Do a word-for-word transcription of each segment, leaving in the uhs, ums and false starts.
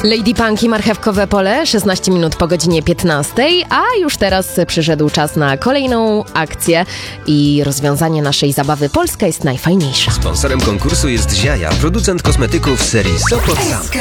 Lady Punk i Marchewkowe Pole, szesnaście minut po godzinie piętnastej, a już teraz przyszedł czas na kolejną akcję i rozwiązanie naszej zabawy Polska jest najfajniejsza. Sponsorem konkursu jest Ziaja, producent kosmetyków serii Sopot Sam. S K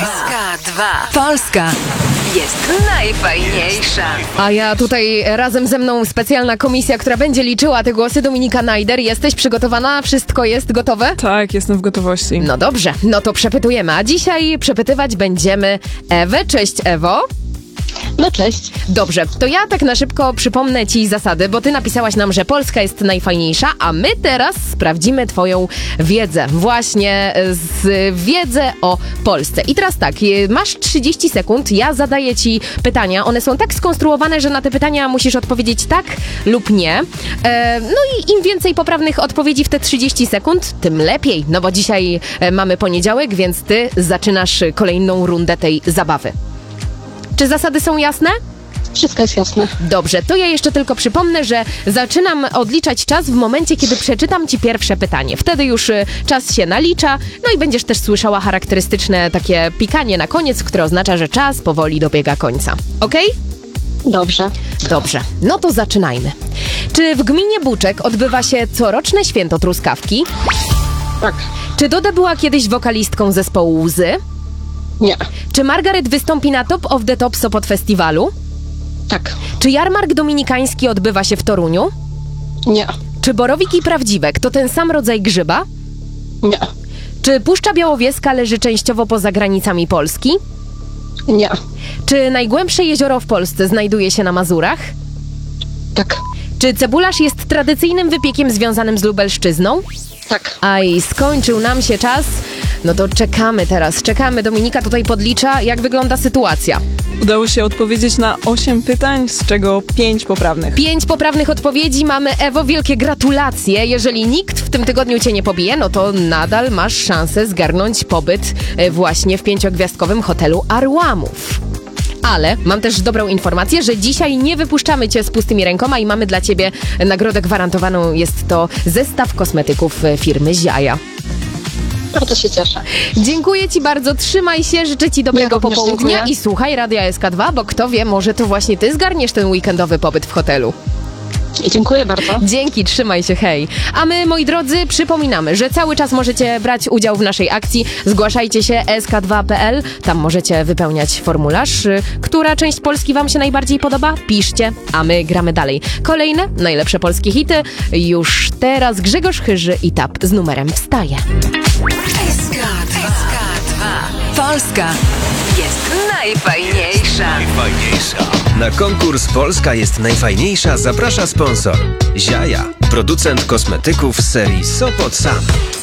dwa. Polska jest najfajniejsza. A ja tutaj razem ze mną specjalna komisja, która będzie liczyła te głosy. Dominika Najder, jesteś przygotowana? Wszystko jest gotowe? Tak, jestem w gotowości. No dobrze, no to przepytujemy. A dzisiaj przepytywać będziemy Ewę. Cześć, Ewo. No cześć. Dobrze, to ja tak na szybko przypomnę ci zasady, bo ty napisałaś nam, że Polska jest najfajniejsza, a my teraz sprawdzimy twoją wiedzę, właśnie z wiedzę o Polsce. I teraz tak, masz trzydzieści sekund, ja zadaję ci pytania, one są tak skonstruowane, że na te pytania musisz odpowiedzieć tak lub nie. E, no i im więcej poprawnych odpowiedzi w te trzydzieści sekund, tym lepiej, no bo dzisiaj mamy poniedziałek, więc ty zaczynasz kolejną rundę tej zabawy. Czy zasady są jasne? Wszystko jest jasne. Dobrze, to ja jeszcze tylko przypomnę, że zaczynam odliczać czas w momencie, kiedy przeczytam ci pierwsze pytanie. Wtedy już y, czas się nalicza, no i będziesz też słyszała charakterystyczne takie pikanie na koniec, które oznacza, że czas powoli dobiega końca. Okej? Dobrze. Dobrze, no to zaczynajmy. Czy w gminie Buczek odbywa się coroczne święto truskawki? Tak. Czy Doda była kiedyś wokalistką zespołu Łzy? Nie. Czy Margaret wystąpi na Top of the Top Sopot Festiwalu? Tak. Czy jarmark dominikański odbywa się w Toruniu? Nie. Czy borowik i prawdziwek to ten sam rodzaj grzyba? Nie. Czy Puszcza Białowieska leży częściowo poza granicami Polski? Nie. Czy najgłębsze jezioro w Polsce znajduje się na Mazurach? Tak. Czy cebularz jest tradycyjnym wypiekiem związanym z Lubelszczyzną? Tak. A i skończył nam się czas. No to czekamy teraz, czekamy. Dominika tutaj podlicza, jak wygląda sytuacja. Udało się odpowiedzieć na osiem pytań, z czego pięć poprawnych. Pięć poprawnych odpowiedzi mamy. Ewo, wielkie gratulacje. Jeżeli nikt w tym tygodniu cię nie pobije, no to nadal masz szansę zgarnąć pobyt właśnie w pięciogwiazdkowym hotelu Arłamów. Ale mam też dobrą informację, że dzisiaj nie wypuszczamy cię z pustymi rękoma i mamy dla ciebie nagrodę gwarantowaną. Jest to zestaw kosmetyków firmy Ziaja. Bardzo się cieszę. Dziękuję ci bardzo, trzymaj się, życzę ci dobrego Ja również popołudnia dziękuję. i słuchaj Radia S K dwa, bo kto wie, może to właśnie ty zgarniesz ten weekendowy pobyt w hotelu. I dziękuję bardzo. Dzięki, trzymaj się, hej. A my, moi drodzy, przypominamy, że cały czas możecie brać udział w naszej akcji. Zgłaszajcie się S K dwa kropka P L, tam możecie wypełniać formularz. Która część Polski wam się najbardziej podoba? Piszcie, a my gramy dalej. Kolejne, najlepsze polskie hity. Już teraz Grzegorz Chyży i Tap z numerem Wstaje. S K dwa. Polska jest najfajniejsza. Najfajniejsza. Na konkurs Polska jest najfajniejsza zaprasza sponsor Ziaja, producent kosmetyków z serii Sopot Sam.